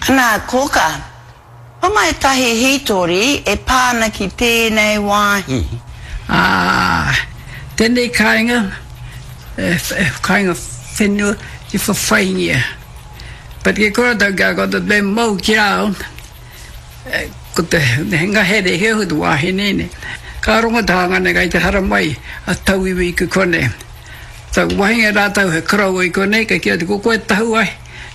Ana koka. Mama e tahi hitori e pāna ki tēnei wāhi. Tēnei kāinga, kāinga whenua i whawhaingia. But ke kora tau kia kota te mau ki rao, ko te henga here heo tu wāhi nene. Ka ronga tahanga ne kai te hara mai a tau iwi ki kone. Tau wahinga rātau he krau i kone, ka kia te koko e tahu ai.